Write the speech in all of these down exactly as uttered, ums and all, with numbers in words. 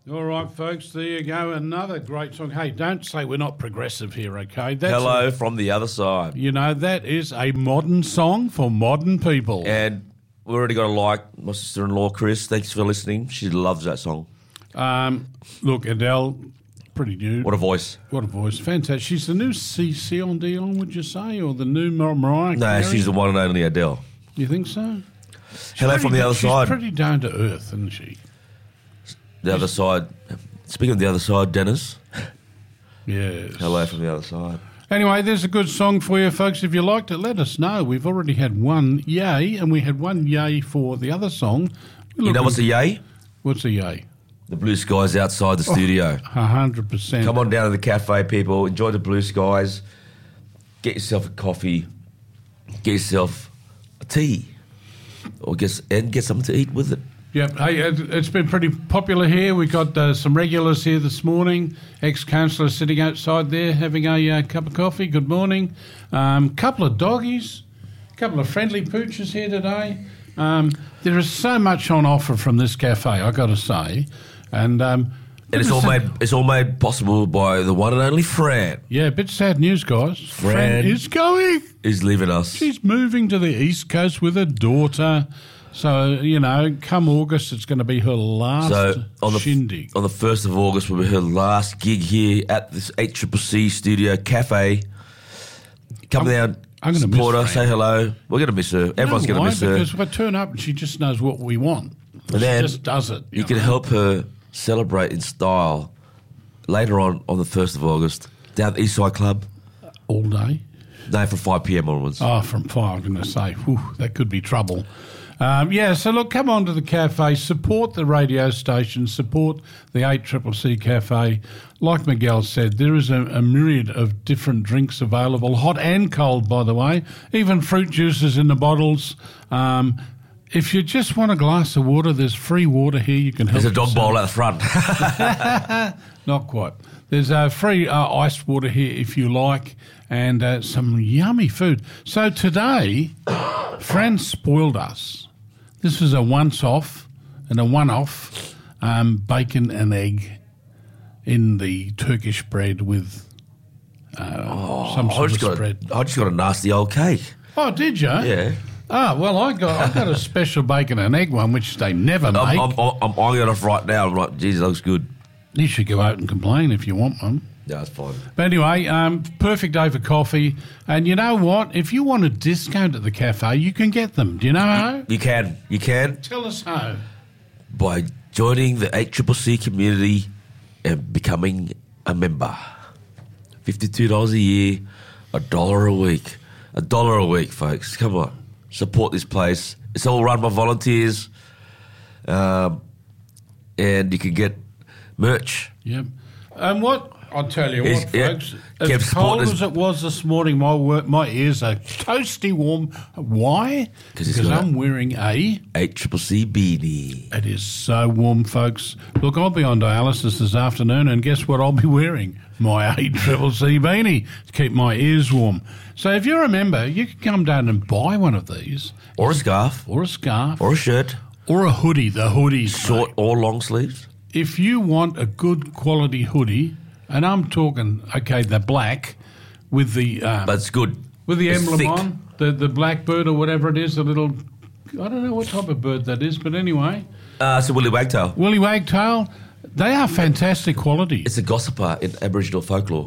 All right, folks, there you go. Another great song. Hey, don't say we're not progressive here, okay? That's Hello a, from the other side. You know, that is a modern song for modern people. And we already got a like. My sister-in-law, Chris, thanks for listening. She loves that song. Um, look, Adele, pretty new. What a voice. What a voice. Fantastic. She's the new Celine Dion, would you say, or the new Mar- Mariah No, Carey? she's the one and only Adele. You think so? Hello from the other she's side. She's pretty down to earth, isn't she? The other side. Speaking of the other side, Dennis. Yes. Hello from the other side. Anyway, there's a good song for you, folks. If you liked it, let us know. We've already had one yay, and we had one yay for the other song. You know what's a yay? What's a yay? The blue skies outside the studio. A hundred percent. Come on down to the cafe, people. Enjoy the blue skies. Get yourself a coffee. Get yourself a tea. Or get, and get something to eat with it. Yep. Hey, it's been pretty popular here. We've got uh, some regulars here this morning. Ex-councillor sitting outside there having a uh, cup of coffee. Good morning. A um, couple of doggies. A couple of friendly pooches here today. Um, there is so much on offer from this cafe, I've got to say. And, um, and it's all made it's all made possible by the one and only Fran. Yeah, a bit sad news, guys. Fran, Fran is going. Is leaving us. She's moving to the East Coast with her daughter. So, you know, come August, it's going to be her last so on the, shindig. On the first of August will be her last gig here at this eight C C C Studio Cafe. Come I'm, down, I'm gonna support her, miss say hello. We're going to miss her. Everyone's going to miss her. Because if I turn up and she just knows what we want. And then she just does it. You, you know? can help her celebrate in style later on on the first of August down at the Eastside Club. All day? No, from five p.m. onwards. Oh, from five, I'm going to say. Whew, that could be trouble. Um, yeah, so look, come on to the cafe, support the radio station, support the eight C C C Cafe. Like Miguel said, there is a, a myriad of different drinks available, hot and cold, by the way, even fruit juices in the bottles. Um, if you just want a glass of water, there's free water here. You can help There's a dog yourself. bowl out the front. Not quite. There's uh, free uh, iced water here if you like, and uh, some yummy food. So today, Fran spoiled us. This was a once-off and a one-off um, bacon and egg in the Turkish bread with uh, oh, some I sort just of got spread. A, I just got a nasty old cake. Oh, did you? Yeah. Ah, well, I got I got a special bacon and egg one, which they never make. I'm, I'm, I'm eyeing it off right now. I'm like, geez, it looks good. You should go out and complain if you want one. Yeah, that's fine. But anyway, um, perfect day for coffee. And you know what? If you want a discount at the cafe, you can get them. Do you know how? You can. You can. Tell us how. By joining the eight C C C community and becoming a member. fifty-two dollars a year, a dollar a week. A dollar a week, folks. Come on. Support this place. It's all run by volunteers. Um, and you can get merch. Yep. And what, I'll tell you Is- what, yeah, folks, kept as cold supporting- as it was this morning, my wor- my ears are toasty warm. Why? 'Cause it's Because got I'm wearing a... eight C C C beanie. It is so warm, folks. Look, I'll be on dialysis this afternoon, and guess what I'll be wearing? My eight C C C beanie to keep my ears warm. So if you're a member, you can come down and buy one of these. Or a scarf. Or a scarf. Or a shirt. Or a hoodie. The hoodies. Short mate. or long sleeves. If you want a good quality hoodie, and I'm talking, okay, the black with the... Um, But it's good. with the it's emblem thick. on, the, the blackbird or whatever it is, the little... I don't know what type of bird that is, but anyway. Uh, it's a Willy Wagtail. Willy Wagtail, they are fantastic quality. It's a gossiper in Aboriginal folklore.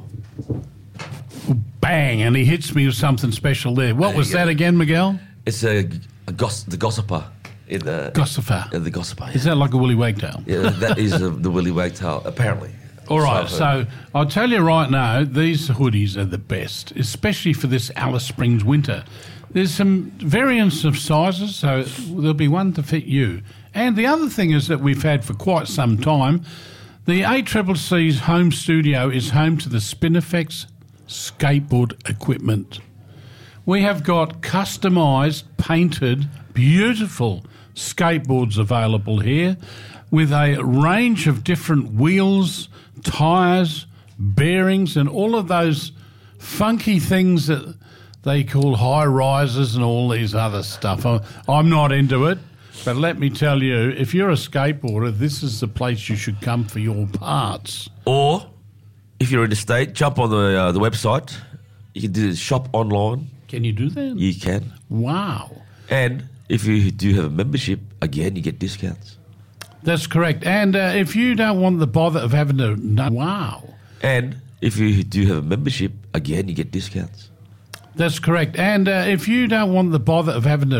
Bang, and he hits me with something special there. What There was you go. that again, Miguel? It's a, a goss, the gossiper. In, uh, Gossiper. in the gossiper. Is that like a Willy Wagtail? Yeah, that is the, the Willy Wagtail, apparently. All right, So, so I'll tell you right now, these hoodies are the best, especially for this Alice Springs winter. There's some variants of sizes, so there'll be one to fit you. And the other thing is that we've had for quite some time, the eight C C C's home studio is home to the Spinifex skateboard equipment. We have got customised, painted, beautiful skateboards available here with a range of different wheels, tyres, bearings and all of those funky things that they call high rises and all these other stuff. I- I'm not into it. But let me tell you, if you're a skateboarder, this is the place you should come for your parts. Or if you're in the state, jump on the uh, the website. You can do the shop online. Can you do that? You can. Wow. And if you do have a membership, again, you get discounts. That's correct. And uh, if you don't want the bother of having to... No, wow. And if you do have a membership, again, you get discounts. That's correct. And uh, if you don't want the bother of having to...